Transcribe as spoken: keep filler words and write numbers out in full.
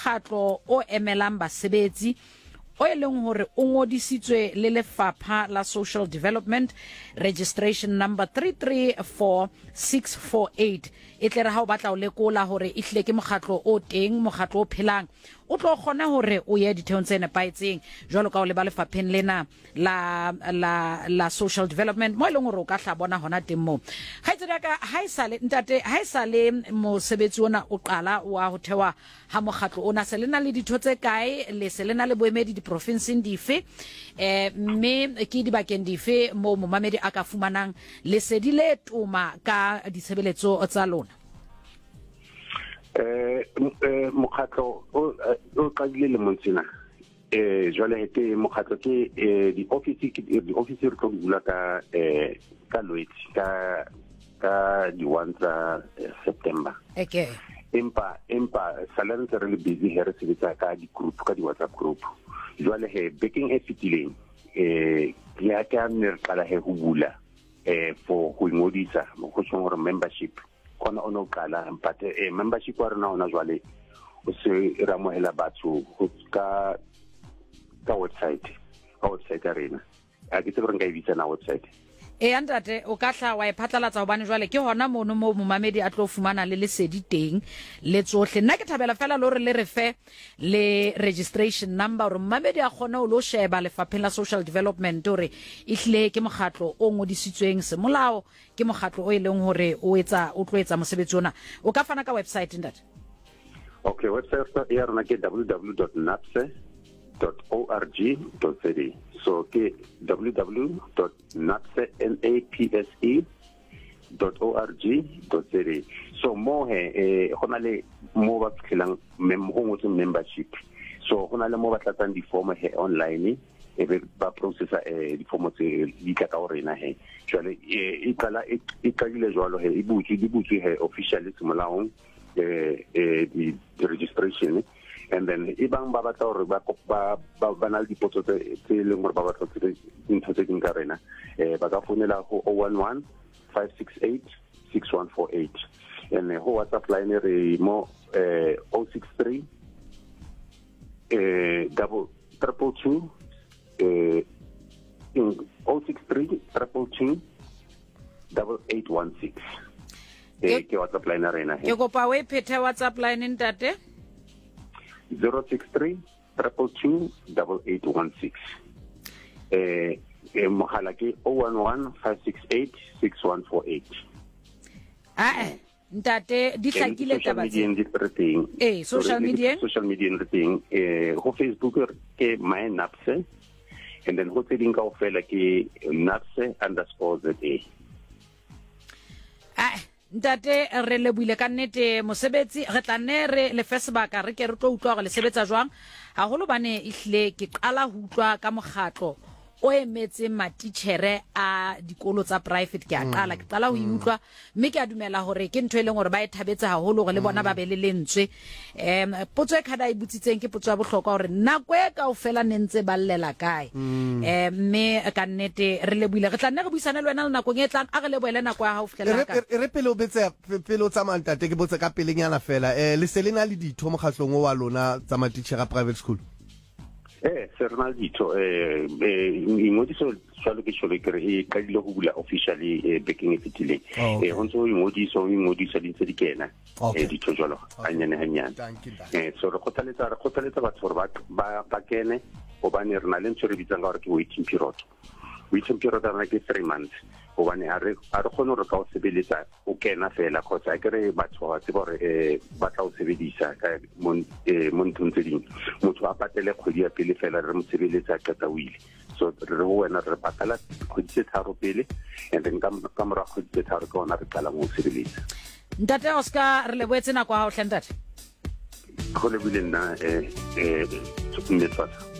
mokgatlo o emelang basebetsi o eleng hore o ngodisitswe le lefapha la social development, registration number three three four six four eight. e tle re ha o batla o lekola hore e hle ke mokgatlo o teng, mokgatlo o phelang, o tlo kgona hore o ye ditheong tse nepaetseng jwalo ka o le ba lefapheng lena la la la social development mo eleng hore o ka hla bona hona teng mo. Ha itse ka ha isale ntate ha isale mosebetsi ona o qala wa ho thewa ha mokgatlo ona se lena le ditho tse kae, le se lena le boemedi di provinceng dife, eh mme ke di bakeng dife mo momamedi aka fumanang lesedi le tuma ka ditshebeletso tsa lona. eh mokgatlo o qadile le montsena eh jwale hete mokgatlo ke di office di office re tlo bula ka eh ka Lwetse ka ka di one tsa September. Okay. empa empa salary re le busy here se bitsa ka di group ka di WhatsApp group. Jwale he baking e fitileng eh ya ka ne re qala he ho bula eh for go ingodisa mo go tshwara gore membership kona ono qala but eh membership wa rena ona jwale o se ra mohela batho ka ka website ka website ya rena a ke tsebe re nga e bitsa na website. E andate o ka hla wa e phatlalatsa hobane jwale ke hona mono mo momamedi a tlo fumana le lesedi teng le tsohle. Nna ke thabela fela le re le re fe le registration number hore momamedi a kgona o lo sheba lefapheng la social development hore e hle ke mokgatlo o ngodisitsweng semolao, ke mokgatlo o eleng hore o etsa o tlo etsa mosebetsi ona. O ka fana ka website ndate? Okay, website ya rona ke w w w dot napse dot org dot za. So ke w w w dot napse dot org dot za. So mo he eh hona le mo ba tselang mem ho ngotse membership. So hona le mo ba tlatsang di form he online e be ba processa eh di form tse di ka ka rena he. Jwale e kala e ka ile jwalo he e butsi di butsi he officially semolaong eh eh di registration. And then ibang ba batla hore ba ba ba na le dipotso tse tse leng hore ba batla tse dintho tse ding ka rena eh ba ka fonela ho zero one one five six eight six one four eight and ho WhatsApp line re mo eh zero six three eh double triple two eh zero six three triple two double eight one six eh ke WhatsApp line rena he ke kopa we phethe WhatsApp line ntate zero six three triple two double eight one six. Eh, eh mohala ke zero one one five six eight six one four eight. Ah, ntate di hlakile taba tse. Eh, social media. Social media thing. Eh, ho Facebook ke my napse, and then ho tseding ka ofela ke napse underscore za. Ah. Ntate re le buile ka nnete mosebetsi re tla nne re le fesebaka re ke re tlo utlwa go le sebetsa jwang haholo bane e hle ke qala ho utlwa ka mokgatlo o emetse matitjhere a dikolo tsa private ke a qala ke qala ho utlwa mme ke a dumela hore ke ntwe e leng hore ba e thabetse haholo gore le bona ba be le lentswe em potso e khada e butsitseng ke potso ya bohlokwa hore nako e ka o fela nentse ba llela kae em mme ka nnete re le buile re tla nne re buisane le wena le nako e tlang a re le boele nako ya ha o fihlela ka re pele o betse pele o tsamaya ntate ke botse ka pelenyana fela eh le se lena le ditho mo kgatlong o wa lona tsa matitjhere a private school. Eh serna ditho eh ingodiso jwalo ke sholo ke re e ka dilo go bula officially eh baking e fitileng eh ho ntso ingodiso ingodiso di tse di kena eh ditho jwalo hanyane hanyane eh so re khothaletsa re khothaletsa batho ba ba ba kene go bane re na le ntse re bitsang ka gore ke waiting period waiting period ra ke three months go bane a re a re khone re ka o sebeletsa o kena fela khotsa ke re batho ba tsebo re eh ba tla o sebedisa ka mon eh montuntse ding motho a patele kgwedi ya pele fela re mo sebeletsa ka tsa wile so re ho wena re patala kgwedi tse tharo pele and then ka ka mora kgwedi tse tharo ka ona re qala mo sebeletsa. Ntate Oscar re le boetse nako ha o hlentate go le bile nna eh eh tsupile tsatsa